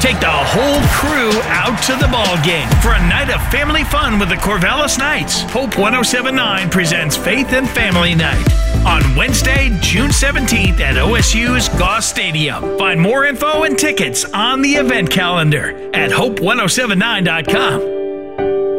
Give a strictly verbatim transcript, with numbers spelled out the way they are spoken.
Take the whole crew out to the ball game for a night of family fun with the Corvallis Knights. Hope one oh seven point nine presents Faith and Family Night on Wednesday, June seventeenth at O S U's Goss Stadium. Find more info and tickets on the event calendar at hope ten seventy-nine dot com.